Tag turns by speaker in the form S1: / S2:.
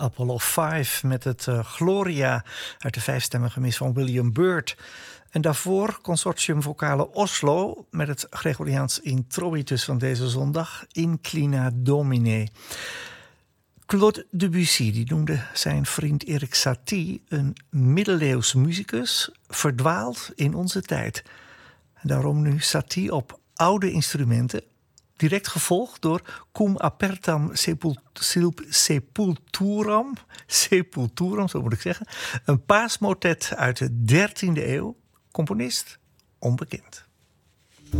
S1: Apollo 5 met het Gloria uit de vijfstemmige mis van William Byrd. En daarvoor Consortium Vocale Oslo met het Gregoriaans introitus van deze zondag, Inclina Domine. Claude Debussy die noemde zijn vriend Erik Satie een middeleeuws muzikus, verdwaald in onze tijd. En daarom nu Satie op oude instrumenten, direct gevolgd door Cum Apertam Sepulturam, zo moet ik zeggen. Een paasmotet uit de 13e eeuw, componist onbekend.